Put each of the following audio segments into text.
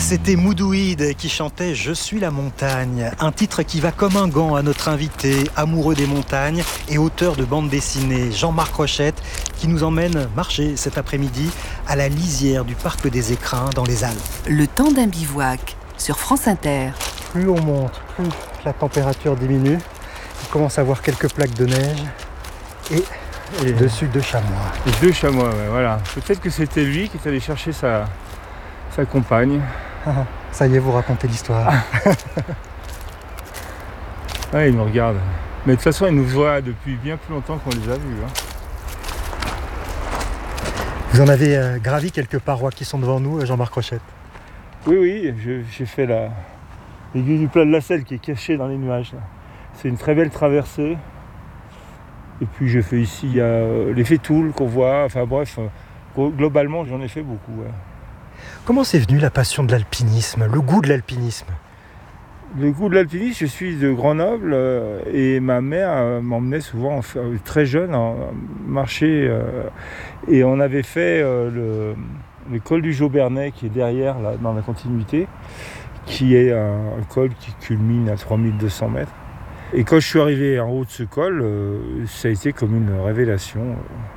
C'était Moudouid qui chantait « Je suis la montagne », un titre qui va comme un gant à notre invité, amoureux des montagnes et auteur de bande dessinée, Jean-Marc Rochette, qui nous emmène marcher cet après-midi à la lisière du Parc des Écrins dans les Alpes. Le temps d'un bivouac sur France Inter. Plus on monte, plus la température diminue. On commence à voir quelques plaques de neige et dessus 2 chamois. Les 2 chamois, ouais, voilà. Peut-être que c'était lui qui est allé chercher sa compagne. Ça y est, vous racontez l'histoire. Ouais, il nous regarde. Mais de toute façon, il nous voit depuis bien plus longtemps qu'on les a vus. Vous en avez gravi quelques parois qui sont devant nous, Jean-Marc Rochette. Oui, j'ai fait l'aiguille du plat de la Selle qui est cachée dans les nuages. Là. C'est une très belle traversée. Et puis j'ai fait ici, il y a l'effet Toul qu'on voit. Enfin bref, globalement, j'en ai fait beaucoup. Ouais. Comment c'est venu la passion de l'alpinisme, le goût de l'alpinisme ? Le goût de l'alpinisme, je suis de Grenoble et ma mère m'emmenait souvent très jeune marcher. Et on avait fait le col du Jaubernais qui est derrière, là, dans la continuité, qui est un col qui culmine à 3200 mètres. Et quand je suis arrivé en haut de ce col, ça a été comme une révélation.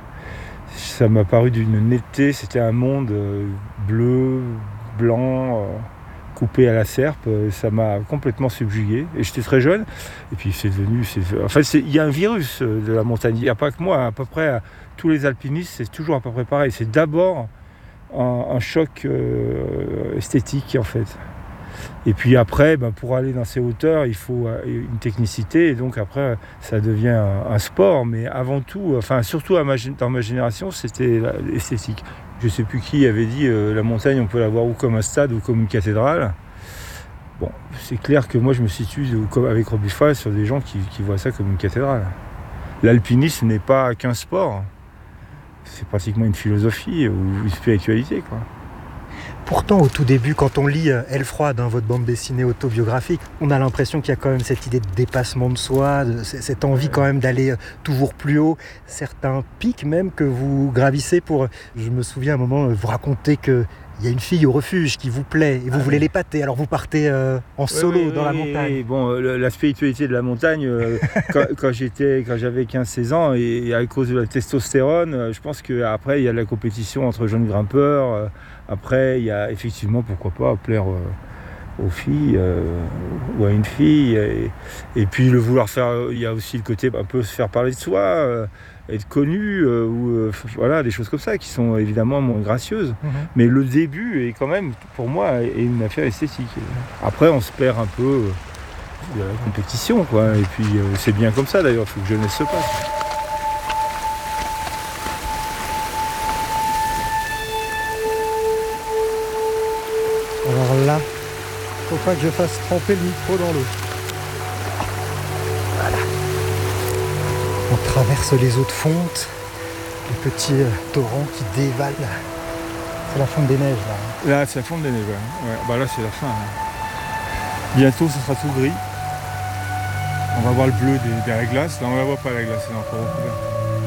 Ça m'a paru d'une netteté, c'était un monde bleu, blanc, coupé à la serpe. Ça m'a complètement subjugué. Et j'étais très jeune. Et puis c'est devenu... il y a un virus de la montagne. Il n'y a pas que moi, à peu près tous les alpinistes, c'est toujours à peu près pareil. C'est d'abord un choc esthétique, en fait. Et puis après, pour aller dans ces hauteurs, il faut une technicité. Et donc après, ça devient un sport. Mais avant tout, surtout dans ma génération, c'était l'esthétique. Je ne sais plus qui avait dit la montagne, on peut la voir ou comme un stade ou comme une cathédrale. Bon, c'est clair que moi, je me situe avec Robifal sur des gens qui voient ça comme une cathédrale. L'alpinisme n'est pas qu'un sport. C'est pratiquement une philosophie ou une spiritualité, quoi. Pourtant, au tout début, quand on lit Elle froide, votre bande dessinée autobiographique, on a l'impression qu'il y a quand même cette idée de dépassement de soi, cette envie quand même d'aller toujours plus haut. Certains pics même que vous gravissez pour... Je me souviens à un moment, vous racontez qu'il y a une fille au refuge qui vous plaît et vous voulez l'épater, alors vous partez en solo dans la montagne. Bon, la spiritualité de la montagne, quand j'avais 15-16 ans, et à cause de la testostérone, je pense qu'après il y a la compétition entre jeunes grimpeurs. Après, il y a effectivement, pourquoi pas, plaire aux filles ou à une fille. Et puis le vouloir faire, il y a aussi le côté un peu se faire parler de soi, être connu, voilà, des choses comme ça qui sont évidemment moins gracieuses. Mais le début est quand même, pour moi, est une affaire esthétique. Après, on se perd un peu de la compétition, quoi. Et puis c'est bien comme ça d'ailleurs, il faut que jeunesse se passe. Alors là, faut pas que je fasse tremper le micro dans l'eau. Voilà. On traverse les eaux de fonte, les petits torrents qui dévalent. C'est la fonte des neiges là. Là, c'est la fonte des neiges, ouais. Là, c'est la fin. Bientôt, ce sera tout gris. On va voir le bleu de la glace. Là, on la voit pas, la glace, c'est encore recouvert.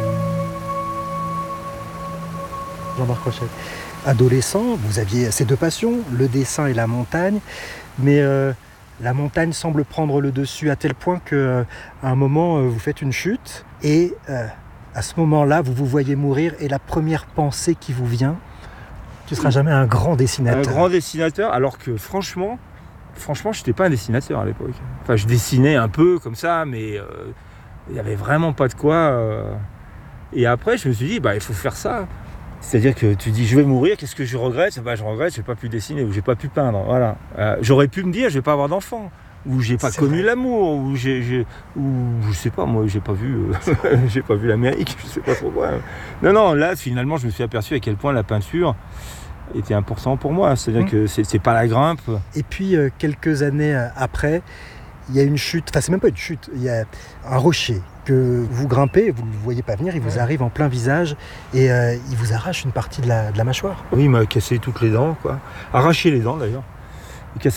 Jean-Marc Rochette. Adolescent, vous aviez ces 2 passions, le dessin et la montagne, mais la montagne semble prendre le dessus à tel point qu'à un moment, vous faites une chute et à ce moment-là, vous vous voyez mourir et la première pensée qui vous vient, tu ne seras jamais un grand dessinateur. Un grand dessinateur, alors que franchement, je n'étais pas un dessinateur à l'époque. Enfin, je dessinais un peu comme ça, mais il n'y avait vraiment pas de quoi. Et après, je me suis dit, il faut faire ça. C'est-à-dire que tu dis, je vais mourir, qu'est-ce que je regrette ? Je regrette, je n'ai pas pu dessiner ou je n'ai pas pu peindre. Voilà. J'aurais pu me dire, je ne vais pas avoir d'enfant. Ou j'ai pas connu l'amour. Ou je sais pas, moi, j'ai pas vu l'Amérique, je sais pas pourquoi. Non, là, finalement, je me suis aperçu à quel point la peinture était important pour moi. C'est-à-dire que c'est pas la grimpe. Et puis, quelques années après, il y a une chute, c'est même pas une chute, il y a un rocher que vous grimpez, vous ne le voyez pas venir, il vous arrive en plein visage et il vous arrache une partie de la mâchoire. Oui, il m'a cassé toutes les dents, quoi. Arraché les dents d'ailleurs.